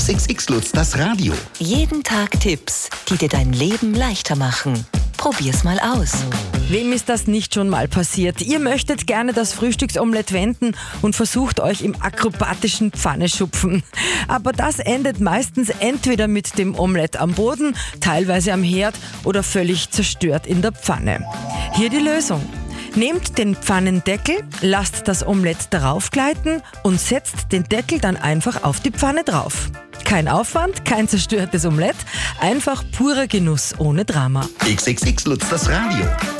XXX Lutz, das Radio. Jeden Tag Tipps, die dir dein Leben leichter machen. Probier's mal aus. Wem ist das nicht schon mal passiert? Ihr möchtet gerne das Frühstücksomelett wenden und versucht euch im akrobatischen Pfanneschupfen. Aber das endet meistens entweder mit dem Omelett am Boden, teilweise am Herd oder völlig zerstört in der Pfanne. Hier die Lösung. Nehmt den Pfannendeckel, lasst das Omelett darauf gleiten und setzt den Deckel dann einfach auf die Pfanne drauf. Kein Aufwand, kein zerstörtes Omelett, einfach purer Genuss ohne Drama. XXX Lutz, das Radio.